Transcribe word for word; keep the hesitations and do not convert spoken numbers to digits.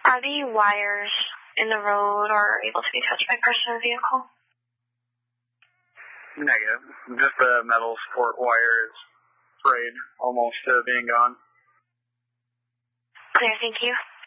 Are the wires in the road or able to be touched by person or vehicle? Negative. Just the metal support wire is frayed almost to being gone. Clear, thank you.